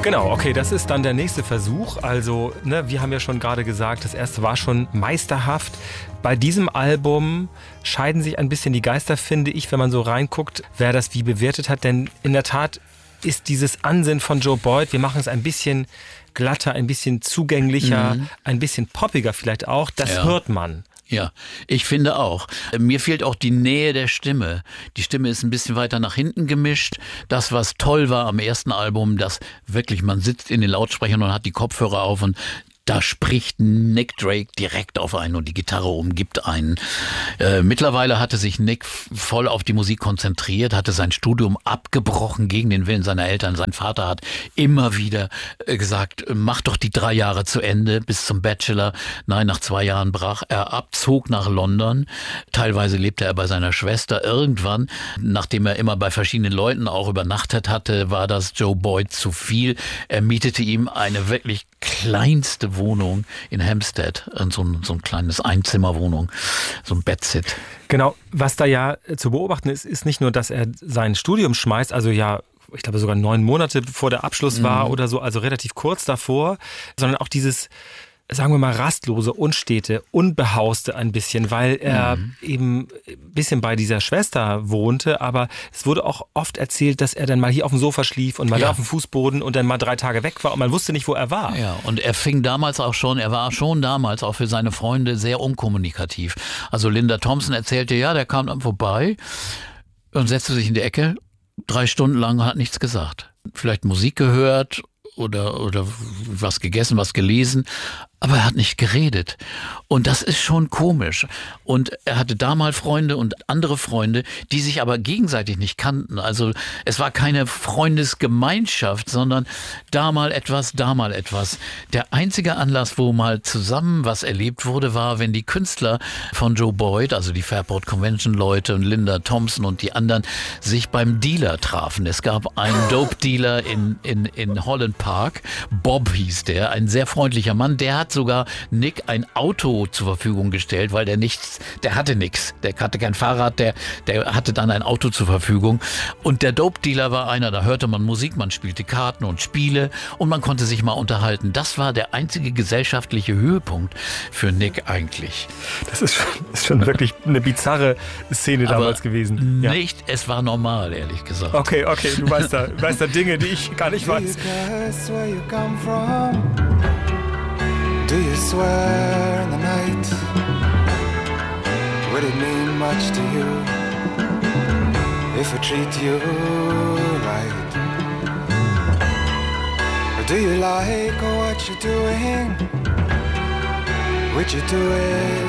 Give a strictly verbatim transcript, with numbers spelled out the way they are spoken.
Genau, okay, das ist dann der nächste Versuch. Also, ne, wir haben ja schon gerade gesagt, das erste war schon meisterhaft. Bei diesem Album scheiden sich ein bisschen die Geister, finde ich, wenn man so reinguckt, wer das wie bewertet hat. Denn in der Tat ist dieses Ansinnen von Joe Boyd, wir machen es ein bisschen glatter, ein bisschen zugänglicher, mhm. ein bisschen poppiger vielleicht auch, das ja. hört man. Ja, ich finde auch. Mir fehlt auch die Nähe der Stimme. Die Stimme ist ein bisschen weiter nach hinten gemischt. Das, was toll war am ersten Album, dass wirklich man sitzt in den Lautsprechern und hat die Kopfhörer auf und da spricht Nick Drake direkt auf einen und die Gitarre umgibt einen. Äh, mittlerweile hatte sich Nick voll auf die Musik konzentriert, hatte sein Studium abgebrochen gegen den Willen seiner Eltern. Sein Vater hat immer wieder äh, gesagt, mach doch die drei Jahre zu Ende bis zum Bachelor. Nein, nach zwei Jahren brach er ab, zog nach London. Teilweise lebte er bei seiner Schwester. Irgendwann, nachdem er immer bei verschiedenen Leuten auch übernachtet hatte, war das Joe Boyd zu viel. Er mietete ihm eine wirklich kleinste Wohnung in Hampstead, so ein, so ein kleines Einzimmerwohnung, so ein Bedsit. Genau, was da ja zu beobachten ist, ist nicht nur, dass er sein Studium schmeißt, also ja, ich glaube sogar neun Monate bevor der Abschluss mhm. war oder so, also relativ kurz davor, sondern auch dieses, sagen wir mal, rastlose, unstete, unbehauste ein bisschen, weil er mhm. eben ein bisschen bei dieser Schwester wohnte, aber es wurde auch oft erzählt, dass er dann mal hier auf dem Sofa schlief und mal ja. da auf dem Fußboden und dann mal drei Tage weg war und man wusste nicht, wo er war. Ja, und er fing damals auch schon, er war schon damals auch für seine Freunde sehr unkommunikativ. Also Linda Thompson erzählte, ja, der kam dann vorbei und setzte sich in die Ecke, drei Stunden lang hat nichts gesagt. Vielleicht Musik gehört oder, oder was gegessen, was gelesen, aber er hat nicht geredet. Und das ist schon komisch. Und er hatte da mal Freunde und andere Freunde, die sich aber gegenseitig nicht kannten. Also es war keine Freundesgemeinschaft, sondern da mal etwas, da mal etwas. Der einzige Anlass, wo mal zusammen was erlebt wurde, war, wenn die Künstler von Joe Boyd, also die Fairport Convention Leute und Linda Thompson und die anderen, sich beim Dealer trafen. Es gab einen Dope-Dealer in, in, in Holland Park. Bob hieß der, ein sehr freundlicher Mann. Der hat sogar Nick ein Auto zur Verfügung gestellt, weil der nichts, der hatte nichts. Der hatte kein Fahrrad, der, der hatte dann ein Auto zur Verfügung. Und der Dope-Dealer war einer, da hörte man Musik, man spielte Karten und Spiele und man konnte sich mal unterhalten. Das war der einzige gesellschaftliche Höhepunkt für Nick eigentlich. Das ist schon, ist schon wirklich eine bizarre Szene Aber damals gewesen. Ja. Nicht, es war normal, ehrlich gesagt. Okay, okay, du weißt da, weißt da Dinge, die ich gar nicht weiß. Do you swear in the night? Would it mean much to you if I treat you right? Or do you like what you're doing? Would you do it